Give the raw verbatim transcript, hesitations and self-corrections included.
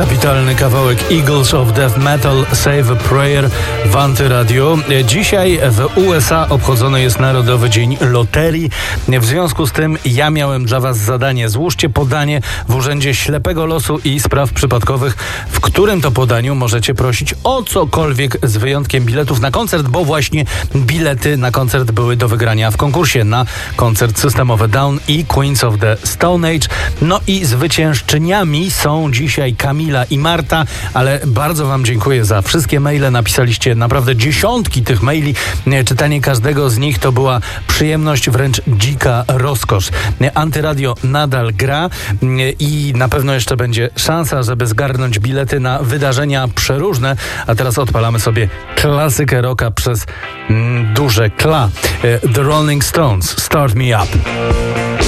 Kapitalny kawałek Eagles of Death Metal, Save a Prayer w Antyradio. Dzisiaj w U S A obchodzony jest Narodowy Dzień Loterii. W związku z tym ja miałem dla was zadanie. Złóżcie podanie w Urzędzie Ślepego Losu i Spraw Przypadkowych, w którym to podaniu możecie prosić o cokolwiek z wyjątkiem biletów na koncert, bo właśnie bilety na koncert były do wygrania w konkursie na koncert System of a Down i Queens of the Stone Age. No i zwyciężczyniami są dzisiaj Kamila i Marta, ale bardzo wam dziękuję za wszystkie maile. Napisaliście naprawdę dziesiątki tych maili. Czytanie każdego z nich to była przyjemność, wręcz dzika rozkosz. Antyradio nadal gra i na pewno jeszcze będzie szansa, żeby zgarnąć bilety na wydarzenia przeróżne. A teraz odpalamy sobie klasykę rocka przez mm, duże kla. The Rolling Stones, Start Me Up.